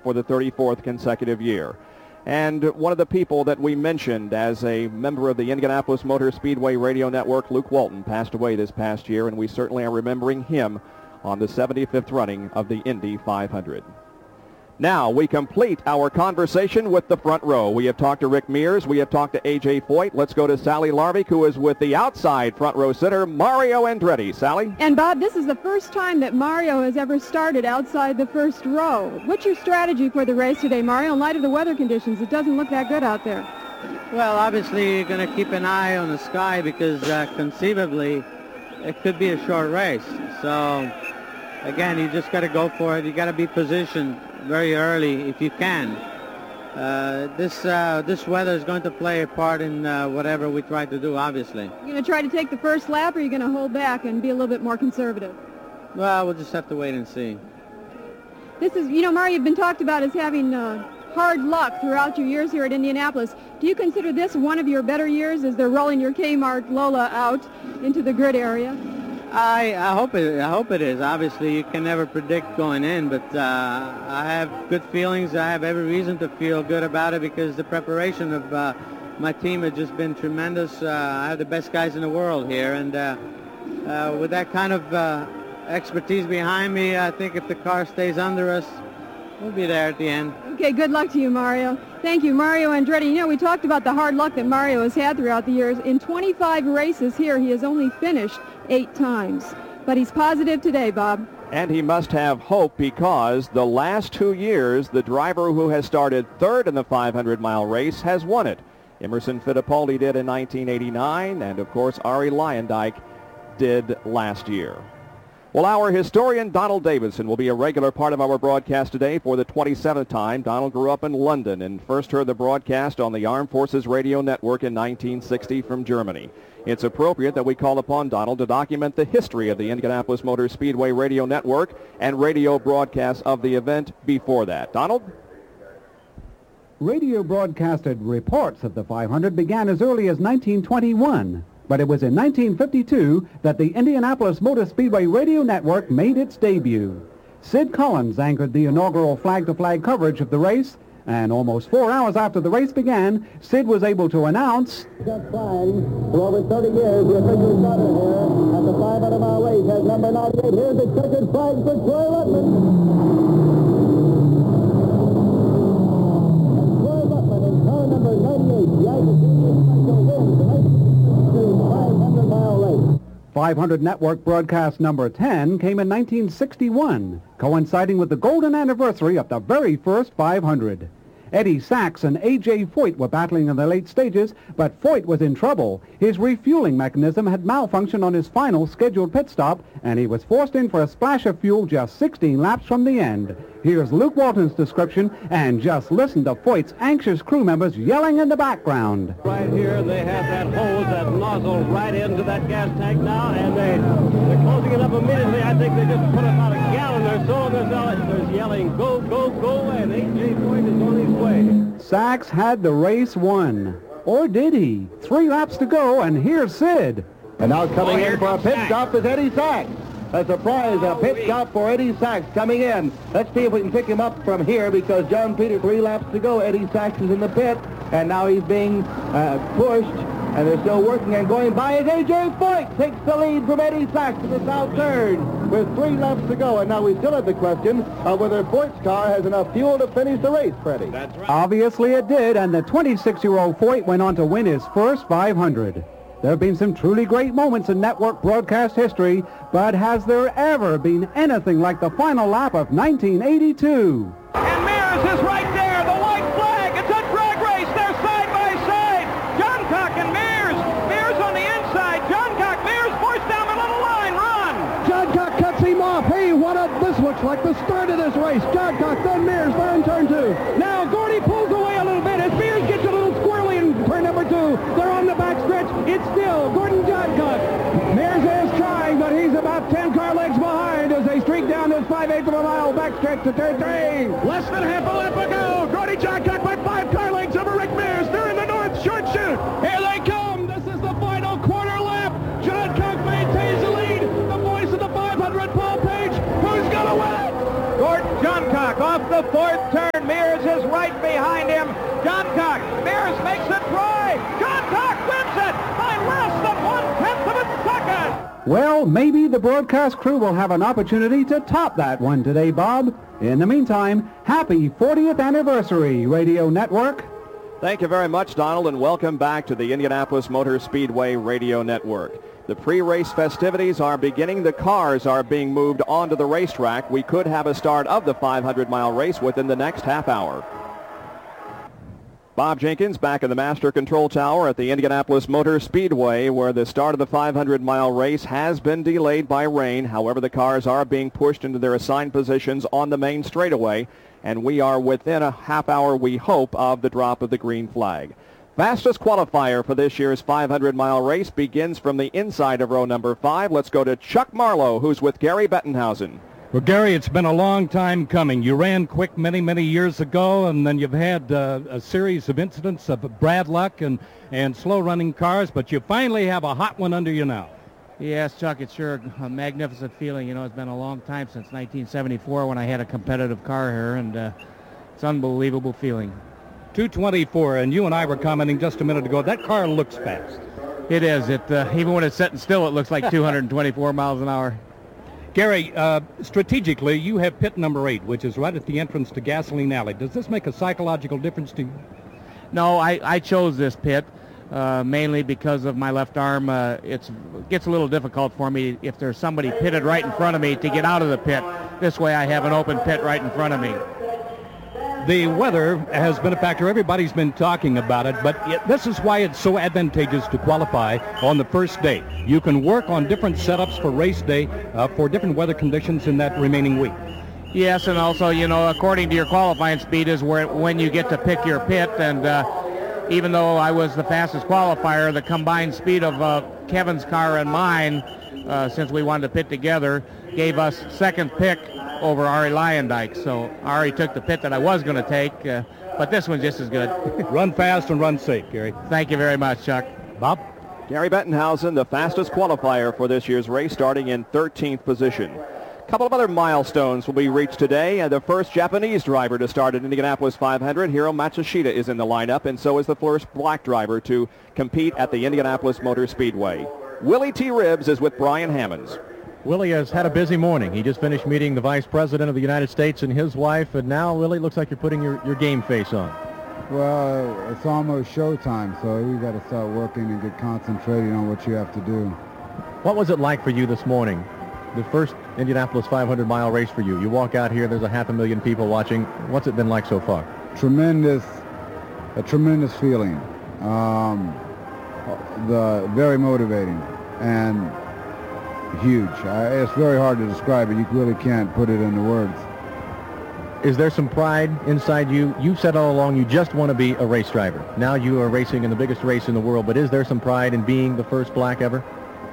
for the 34th consecutive year. And one of the people that we mentioned as a member of the Indianapolis Motor Speedway Radio Network, Luke Walton, passed away this past year, and we certainly are remembering him on the 75th running of the Indy 500. Now we complete our conversation with the front row. We have talked to Rick Mears. We have talked to A.J. Foyt. Let's go to Sally Larvik, who is with the outside front row sitter, Mario Andretti. Sally? And, Bob, this is the first time that Mario has ever started outside the first row. What's your strategy for the race today, Mario, in light of the weather conditions? It doesn't look that good out there. Well, obviously, you're going to keep an eye on the sky because conceivably it could be a short race. So, again, you just got to go for it. You got to be positioned very early if you can. This weather is going to play a part in whatever we try to do, obviously. You're going to try to take the first lap, or are you going to hold back and be a little bit more conservative? Well, we'll just have to wait and see. This is, Mario, you've been talked about as having hard luck throughout your years here at Indianapolis. Do you consider this one of your better years as they're rolling your Kmart Lola out into the grid area? I hope it is. Obviously, you can never predict going in, but I have good feelings. I have every reason to feel good about it because the preparation of my team has just been tremendous. I have the best guys in the world here, and with that kind of expertise behind me, I think if the car stays under us, we'll be there at the end. Okay, good luck to you, Mario. Thank you, Mario Andretti. We talked about the hard luck that Mario has had throughout the years. In 25 races here, he has only finished 8 times. But he's positive today, Bob. And he must have hope because the last 2 years, the driver who has started third in the 500-mile race has won it. Emerson Fittipaldi did in 1989, and, of course, Arie Luyendyk did last year. Well, our historian, Donald Davidson, will be a regular part of our broadcast today for the 27th time. Donald grew up in London and first heard the broadcast on the Armed Forces Radio Network in 1960 from Germany. It's appropriate that we call upon Donald to document the history of the Indianapolis Motor Speedway Radio Network and radio broadcasts of the event before that. Donald? Radio broadcasted reports of the 500 began as early as 1921. But it was in 1952 that the Indianapolis Motor Speedway Radio Network made its debut. Sid Collins anchored the inaugural flag-to-flag coverage of the race, and almost 4 hours after the race began, Sid was able to announce... Just flying for over 30 years, the official starter here at the 500-mile race has number 98. Here's the checkered flag for Troy Ruttman. And Troy Ruttman in car number 98, the Argentinian Special wins the 500-mile race. 500 Network broadcast number 10 came in 1961, coinciding with the golden anniversary of the very first 500. Eddie Sachs and A.J. Foyt were battling in the late stages, but Foyt was in trouble. His refueling mechanism had malfunctioned on his final scheduled pit stop, and he was forced in for a splash of fuel just 16 laps from the end. Here's Luke Walton's description, and just listen to Foyt's anxious crew members yelling in the background. Right here, they have that hose, that nozzle right into that gas tank now, and they're closing it up immediately. I think they just put about a gallon or so, and there's yelling, go, go, go, and A.J. Foyt is on his way. Sachs had the race won. Or did he? 3 laps to go, and here's Sid. And now coming in for a pit stop is Eddie Sachs. A surprise, a pit stop for Eddie Sachs coming in. Let's see if we can pick him up from here because John Peter, 3 laps to go. Eddie Sachs is in the pit, and now he's being pushed, and they're still working and going by as A.J. Foyt takes the lead from Eddie Sachs to the south third with 3 laps to go. And now we still have the question of whether Foyt's car has enough fuel to finish the race, Freddie. That's right. Obviously it did, and the 26-year-old Foyt went on to win his first 500. There have been some truly great moments in network broadcast history, but has there ever been anything like the final lap of 1982? And Mears is right there, the white flag. It's a drag race. They're side by side. John Cock and Mears. Mears on the inside. John Cock, Mears forced down the little line. Run. John Cock cuts him off. Hey, this looks like the start of this race. John Cock, then Mears, there in turn 2. Now Gordy pulls away a little bit as Mears gets a little squirrely in turn number 2. They're on the back stretch. It's still Gordon Johncock. Mears is trying, but he's about 10 car lengths behind as they streak down this 5/8 of a mile backstretch to turn 3. Less than half a lap ago. Gordy Johncock by 5 car lengths over Rick Mears. They're in the north short chute. Here they come. This is the final quarter lap. Johncock maintains the lead. The voice of the 500, Paul Page. Who's going to win it? Gordon Johncock off the 4th turn. Leonard Mears is right behind him. John Cock. Mears makes a try. John Cock wins it by less than 1/10 of a second. Well, maybe the broadcast crew will have an opportunity to top that one today, Bob. In the meantime, happy 40th anniversary, Radio Network. Thank you very much, Donald, and welcome back to the Indianapolis Motor Speedway Radio Network. The pre-race festivities are beginning. The cars are being moved onto the racetrack. We could have a start of the 500-mile race within the next half hour. Bob Jenkins back in the Master Control Tower at the Indianapolis Motor Speedway, where the start of the 500-mile race has been delayed by rain. However, the cars are being pushed into their assigned positions on the main straightaway, and we are within a half hour, we hope, of the drop of the green flag. Fastest qualifier for this year's 500-mile race begins from the inside of row number 5. Let's go to Chuck Marlowe, who's with Gary Bettenhausen. Well, Gary, it's been a long time coming. You ran quick many, many years ago, and then you've had a series of incidents of bad luck and slow-running cars, but you finally have a hot one under you now. Yes, Chuck, it's sure a magnificent feeling. You know, it's been a long time since 1974 when I had a competitive car here, and it's an unbelievable feeling. 224, and you and I were commenting just a minute ago, that car looks fast. It is. Even when it's sitting still, it looks like 224 miles an hour. Gary, strategically, you have pit number 8, which is right at the entrance to Gasoline Alley. Does this make a psychological difference to you? No, I chose this pit mainly because of my left arm. It gets a little difficult for me if there's somebody pitted right in front of me to get out of the pit. This way I have an open pit right in front of me. The weather has been a factor. Everybody's been talking about it, but this is why it's so advantageous to qualify on the first day. You can work on different setups for race day for different weather conditions in that remaining week. Yes, and also, you know, according to your qualifying speed is when you get to pick your pit, and even though I was the fastest qualifier, the combined speed of Kevin's car and mine, since we wanted to pit together, gave us second pick over Ari Lyondike. So Ari took the pit that I was going to take, but this one's just as good. Run fast and run safe, Gary. Thank you very much, Chuck. Bob? Gary Bettenhausen, the fastest qualifier for this year's race, starting in 13th position. A couple of other milestones will be reached today. The first Japanese driver to start at Indianapolis 500, Hiro Matsushita, is in the lineup, and so is the first black driver to compete at the Indianapolis Motor Speedway. Willie T. Ribbs is with Brian Hammonds. Willie has had a busy morning. He just finished meeting the Vice President of the United States and his wife, and now, Willie, looks like you're putting your game face on. Well, it's almost showtime, so you got to start working and get concentrated on what you have to do. What was it like for you this morning? The first Indianapolis 500-mile race for you. You walk out here, there's 500,000 people watching. What's it been like so far? A tremendous feeling. Very motivating and huge. It's very hard to describe it. You really can't put it into words. Is there some pride inside you? You've said all along you just want to be a race driver. Now you are racing in the biggest race in the world, but is there some pride in being the first black ever?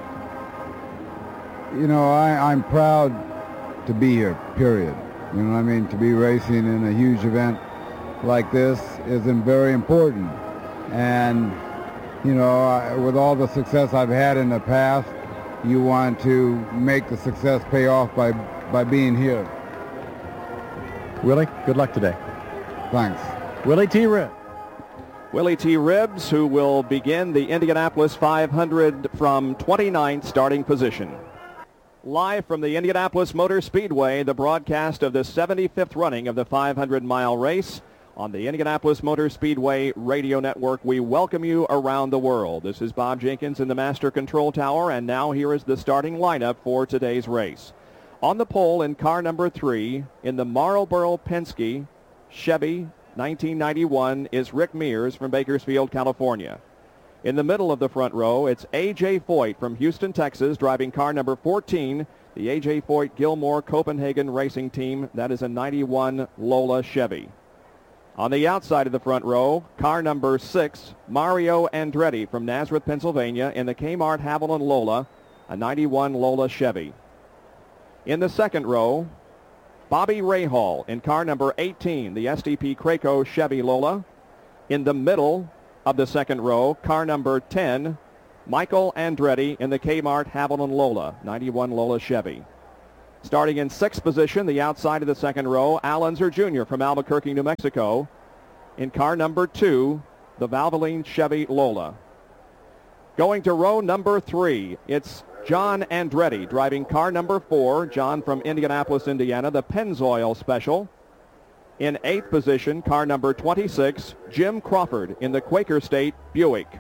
You know, I'm proud to be here, period. You know what I mean? To be racing in a huge event like this is very important. And, you know, with all the success I've had in the past, you want to make the success pay off by being here. Willie, good luck today. Thanks. Willie T. Ribbs. Willie T. Ribbs, who will begin the Indianapolis 500 from 29th starting position. Live from the Indianapolis Motor Speedway, the broadcast of the 75th running of the 500-mile race. On the Indianapolis Motor Speedway Radio Network, we welcome you around the world. This is Bob Jenkins in the Master Control Tower, and now here is the starting lineup for today's race. On the pole in car number 3, in the Marlboro Penske Chevy 1991, is Rick Mears from Bakersfield, California. In the middle of the front row, it's A.J. Foyt from Houston, Texas, driving car number 14, the A.J. Foyt Gilmore Copenhagen Racing Team. That is a 91 Lola Chevy. On the outside of the front row, car number 6, Mario Andretti from Nazareth, Pennsylvania, in the Kmart Haviland Lola, a 91 Lola Chevy. In the second row, Bobby Rahal in car number 18, the SDP Craco Chevy Lola. In the middle of the second row, car number 10, Michael Andretti in the Kmart Haviland Lola, 91 Lola Chevy. Starting in 6th position, the outside of the second row, Al Unser Jr. from Albuquerque, New Mexico. In car number 2, the Valvoline Chevy Lola. Going to row number 3, it's John Andretti driving car number 4. John from Indianapolis, Indiana, the Pennzoil Special. In 8th position, car number 26, Jim Crawford in the Quaker State Buick.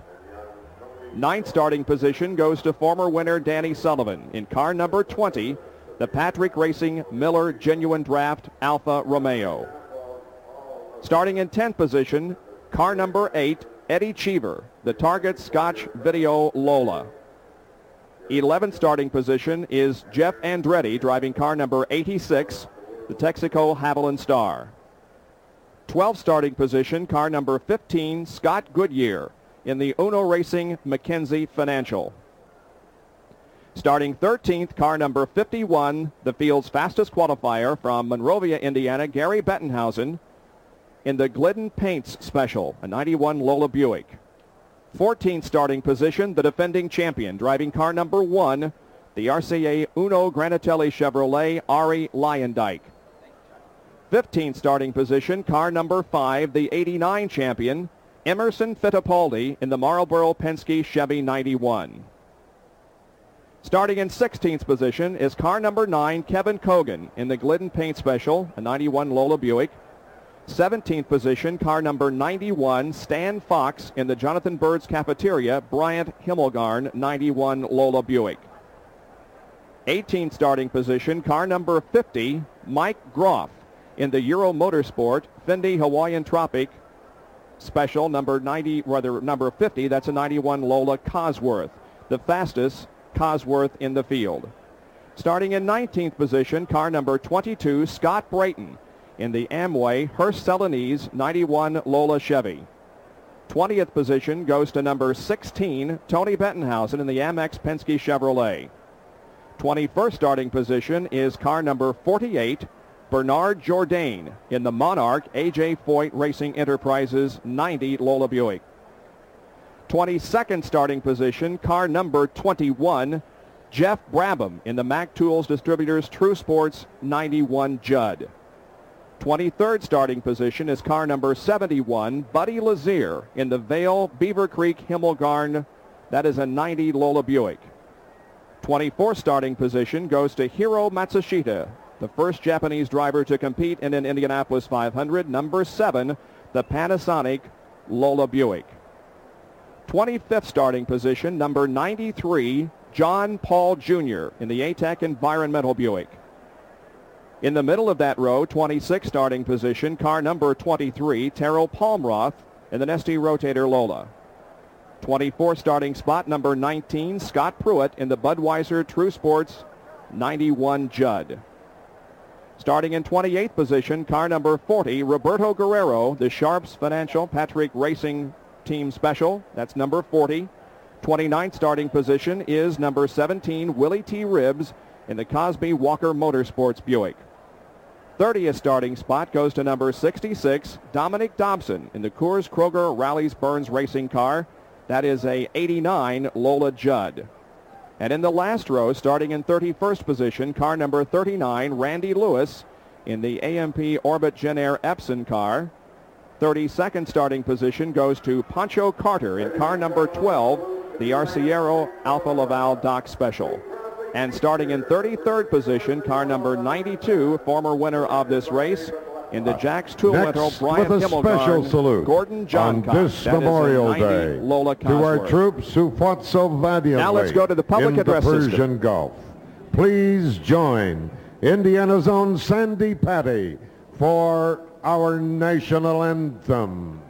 9th starting position goes to former winner Danny Sullivan in car number 20, the Patrick Racing Miller Genuine Draft Alfa Romeo. Starting in 10th position, car number 8, Eddie Cheever, the Target Scotch Video Lola. 11th starting position is Jeff Andretti driving car number 86, the Texaco Haviland Star. 12th starting position, car number 15, Scott Goodyear in the Uno Racing McKenzie Financial. Starting 13th, car number 51, the field's fastest qualifier from Monrovia, Indiana, Gary Bettenhausen in the Glidden Paints Special, a 91 Lola Buick. 14th starting position, the defending champion, driving car number 1, the RCA Uno Granatelli Chevrolet Ari Lyondike. 15th starting position, car number 5, the 89 champion, Emerson Fittipaldi in the Marlboro Penske Chevy 91. Starting in 16th position is car number 9, Kevin Cogan in the Glidden Paint Special, a 91 Lola Buick. 17th position, car number 91, Stan Fox in the Jonathan Bird's Cafeteria, Bryant Himmelgarn 91 Lola Buick. 18th starting position, car number 50, Mike Groff in the Euro Motorsport Fendi Hawaiian Tropic Special number 50. That's a 91 Lola Cosworth, the fastest Cosworth in the field. Starting in 19th position, car number 22, Scott Brayton in the Amway Hearst Celanese 91 Lola Chevy. 20th position goes to number 16, Tony Bettenhausen in the Amex Penske Chevrolet. 21st starting position is car number 48, Bernard Jourdain in the Monarch A.J. Foyt Racing Enterprises 90 Lola Buick. 22nd starting position, car number 21, Jeff Brabham in the Mac Tools Distributors True Sports 91 Judd. 23rd starting position is car number 71, Buddy Lazier in the Vail Beaver Creek Himmelgarn. That is a 90 Lola Buick. 24th starting position goes to Hiro Matsushita, the first Japanese driver to compete in an Indianapolis 500, number 7, the Panasonic Lola Buick. 25th starting position, number 93, John Paul Jr. in the ATEC Environmental Buick. In the middle of that row, 26th starting position, car number 23, Terrell Palmroth in the Nestle Rotator Lola. 24th starting spot, number 19, Scott Pruitt in the Budweiser True Sports 91 Judd. Starting in 28th position, car number 40, Roberto Guerrero, the Sharps Financial Patrick Racing Team Special. That's number 40. 29th starting position is number 17, Willie T. Ribbs in the Cosby Walker Motorsports Buick. 30th starting spot goes to number 66, Dominic Dobson in the Coors Kroger Rallies Burns Racing car. That is a 89 Lola Judd. And in the last row, starting in 31st position, car number 39, Randy Lewis in the AMP Orbit Gen Air Epson car. 32nd starting position goes to Pancho Carter in car number 12, the Arciero Alfa Laval Dock Special. And starting in 33rd position, car number 92, former winner of this race, in the Jack's Tool Rental, Brian with a special salute Gordon Johncock. on this Memorial Day Lola to our troops who fought so valiantly now let's go to the public in address the Persian system. Gulf. Please join Indiana's own Sandy Patty for our national anthem.